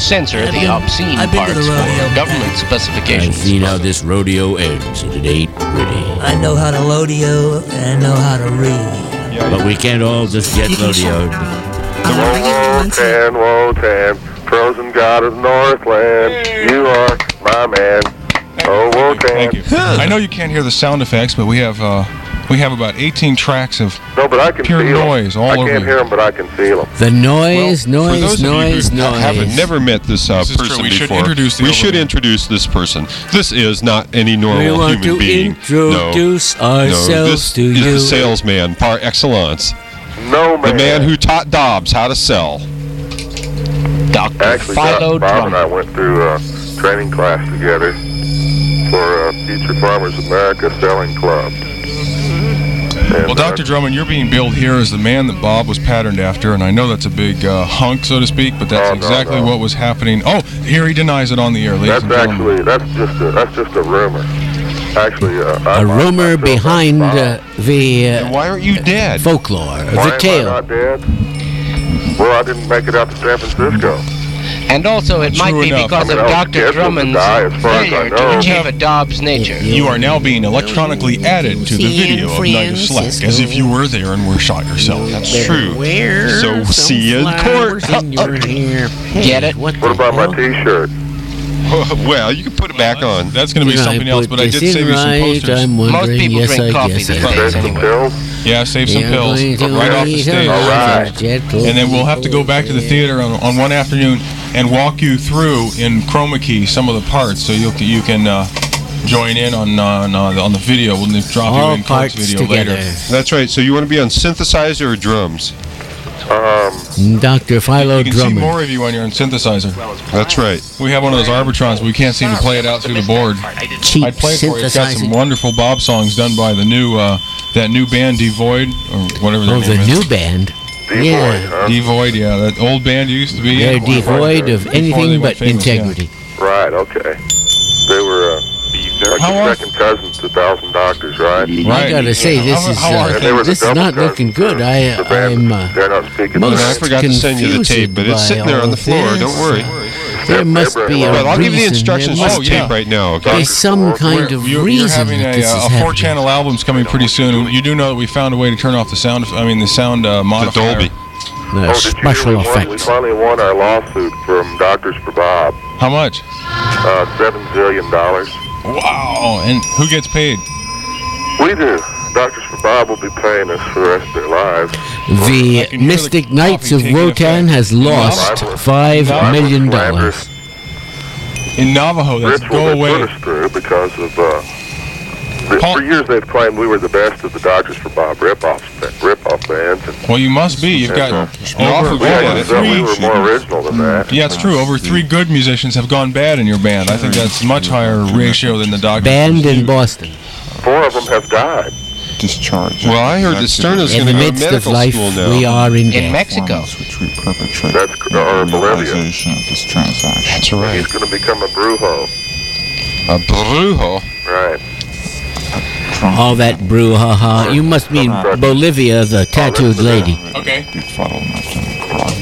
censor the obscene I've been to parts the rodeo, for government I've specifications. seen how this rodeo ends, and it ain't pretty. I know how to rodeo and I know how to read. But we can't all just get rodeoed. Wotan, Wotan, frozen god of Northland, you are my man. Oh, Wotan. Thank you. I know you can't hear the sound effects, but we have about 18 tracks of No, but I can pure feel noise them. all I over. can't hear them, but I can feel them. The noise, Well, for those noise, of you who haven't never met this This is true. person We should before, introduce the we should overman. introduce this person. This is not any We normal want human to being. introduce No, ourselves this to is you. the salesman par excellence. No, man. The man who taught Dobbs how to sell. Dr. Actually, Philo Bob and I Drummond. went through a training class together for Future Farmers America Selling Club. And, Well, Dr. Drummond, you're being billed here as the man that Bob was patterned after, and I know that's a big hunk, so to speak, but that's Oh, no, exactly no. what was happening. Oh, here he denies it on the air, ladies That's and gentlemen. actually that's just a rumor. Actually, A rumor behind the And why aren't you dead? folklore, Why the am I tale. not dead? Well, I didn't make it out to San Francisco. And also, it might True be enough. because I mean, of I was Dr. scheduled to Drummond's die, as far as I failure know. to achieve a Dobbs nature. You are now being electronically added to the video of Night of Slack, as if you were there and were shot yourself. That's true. So see you in court. Get it? What about my T-shirt? Well, you can put it back on. That's going to be something else, but I did save you some posters. I'm Most wondering, people yes, drink I coffee guess these I days Take some anyway. pills? Yeah, save some You're pills going to right off the eat stage. a Alright. gentle And then we'll have to go back to the theater on one afternoon and walk you through in chroma key some of the parts, so you can join in on the video. We'll drop you all in Court's parts video together. later. That's right. So you want to be on synthesizer or drums? Dr. Philo You can see Drummond. more of you on your synthesizer. That's right. We have one of those Arbitrons, but we can't seem to play it out through the board. Cheap I played for you. It's got some synthesizing. wonderful Bob songs done by the new that new band Devoid or whatever their Oh, name the is. new band. Devoid, Yeah. huh? Devoid, yeah, that old band you used to be They're in. devoid of Before they anything went but famous, integrity. Right, okay. They were like How the are- second cousins to Thousand Doctors, right? Well, I Right. gotta say, this is How are And they were the this is double not cousins. looking good. The band, they're not speaking most And I French. forgot to send you the tape, but it's confused sitting there by on the all floor. this. Don't worry. There must be a Well, I'll give you the reason. instructions There for Oh, the yeah. tape right now. must Okay? be some kind of You're reason having that this is a happening. 4-channel album's coming pretty soon. You do know that we found a way to turn off the sound. The sound modifier. Dolby. The Oh, did you hear special we won? We effects. finally won our lawsuit from Doctors for Bob. How much? $7 zillion. Wow! And who gets paid? We do. Doctors for Bob will be paying us for the rest of their lives. The I can hear Mystic the Knights coffee of taking Wotan effect. has lost $5 million. Slanderous. In Navajo, that's Ritual go they away. put us through because of Paul- for years they've claimed we were the best of the Doctors for Bob rip-off bands. And Well, you must be. You've got You're awful good at it. we were more original than that. Yeah, it's true. Over 3 good musicians have gone bad in your band. I think that's much higher ratio than the Doctors. Banned in Boston. 4 of them have died. Discharge. Well, I heard that Sterna's In going to the go to midst of medical life, school now. we are in In death. Mexico. Which we perpetrate. That's or Bolivia. Realization of this transaction. That's right. He's going to become a brujo. A brujo. Right. All that brouhaha. You must mean Bolivia, the tattooed lady. Okay. Befuddlement and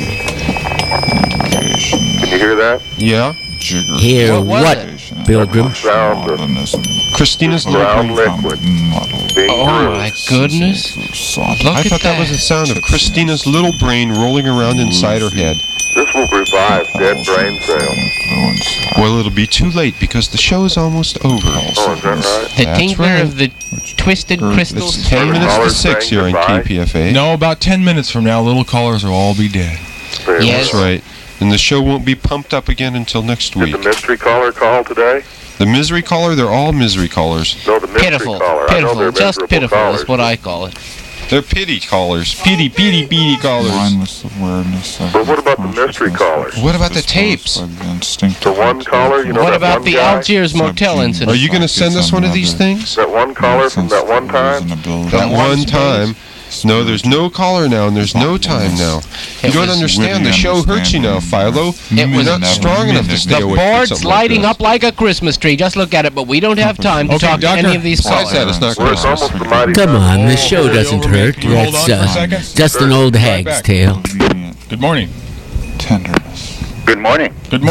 groggy. Can you hear that? Yeah. Jigger. Hear What was what, it? Pilgrim? Sound of Christina's brown little. liquid Muddled. being Oh brewed. my goodness. Look I at thought that was the sound of Christina's little brain rolling around inside her head. This will revive dead brain cells. Well, it'll be too late because the show is almost over. Oh, is that right? The That's tinkler right. of the twisted crystals. It's 10 minutes to 6 here on KPFA. No, about 10 minutes from now, little callers will all be dead. Very Yes. That's right. And the show won't be pumped up again until next well. week. Did the mystery caller call today? The misery caller, they're all misery callers. No, the mystery Pitiful. caller. I know Pitiful. they're Just miserable pitiful callers. is what I call it. They're pity callers. Pity callers. Mindless awareness of But what about the mystery callers? What about the tapes? The one caller, you know What that about one the guy? Algiers motel Are incident? you going to send us one of these things? That one caller from that one time? That one time? No, there's no caller now, and there's no time now. You It don't was understand. The show hurts you now, Philo. It You're was not strong enough to stay The awake for board's something like lighting this. up like a Christmas tree. Just look at it, but we don't have time to Okay, talk to Doctor, any of these besides callers. that, it's not Well, it's Christmas. almost the mighty Come Ducks. on, this show Oh, doesn't over me. hurt. Can you hold That's on for a second? just an old Right hag's back. tale. Convenient Good morning. tenderness. Good morning. Good morning.